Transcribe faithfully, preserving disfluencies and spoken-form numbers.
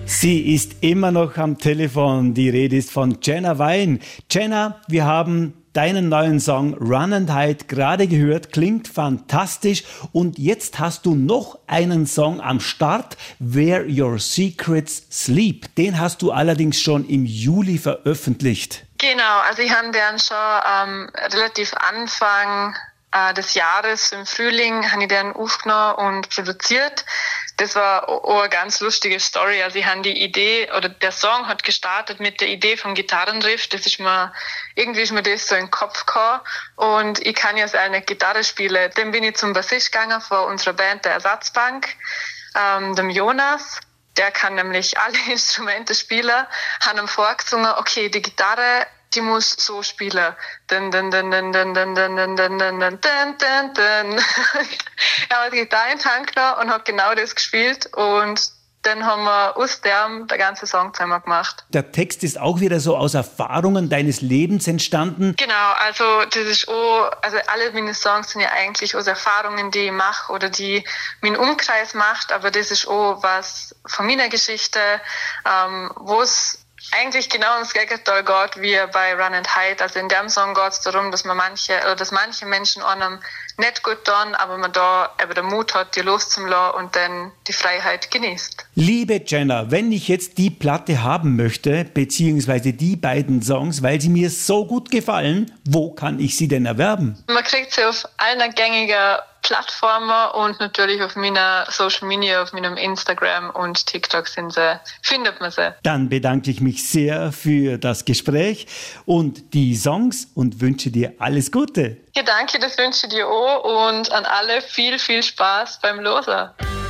Sie ist immer noch am Telefon. Die Rede ist von Jenna Wein. Jenna, wir haben deinen neuen Song Run and Hide gerade gehört. Klingt fantastisch. Und jetzt hast du noch einen Song am Start, Where Your Secrets Sleep. Den hast du allerdings schon im Juli veröffentlicht. Genau, also ich habe den schon ähm, relativ Anfang äh, des Jahres, im Frühling, habe ich den aufgenommen und produziert. Das war auch eine ganz lustige Story. Also ich habe die Idee, oder der Song hat gestartet mit der Idee vom Gitarrenriff. Das ist mir, irgendwie ist mir das so in den Kopf gekommen. Und ich kann ja selber nicht Gitarre spielen. Dann bin ich zum Bassist gegangen von unserer Band, der Ersatzbank, ähm, dem Jonas. Der kann nämlich alle Instrumente spielen. Haben ihm vorgesungen, okay, die Gitarre, die muss so spielen. Dun, dun, dun, dun, dun, dun, dun, dun, dun, dun, dun, dun, dun. Er hat die Gitarre in die Hand genommen und hat genau das gespielt. Und dann haben wir aus dem der ganze Song zusammen gemacht. Der Text ist auch wieder so aus Erfahrungen deines Lebens entstanden. Genau, also das ist auch, also alle meine Songs sind ja eigentlich aus Erfahrungen, die ich mache oder die mein Umkreis macht. Aber das ist auch was von meiner Geschichte, ähm, wo es eigentlich genau ins Gegenteil geht wie bei Run and Hide. Also in dem Song geht es darum, dass man manche, oder dass manche Menschen einem nicht gut tun, aber man da eben den Mut hat, die loszulassen und dann die Freiheit genießt. Liebe Jenna, wenn ich jetzt die Platte haben möchte, beziehungsweise die beiden Songs, weil sie mir so gut gefallen, wo kann ich sie denn erwerben? Man kriegt sie auf allen gängigen Plattformen und natürlich auf meiner Social Media, auf meinem Instagram und TikTok sind sie, findet man sie. Dann bedanke ich mich sehr für das Gespräch und die Songs und wünsche dir alles Gute. Ja, danke, das wünsche ich dir auch und an alle viel, viel Spaß beim Losen.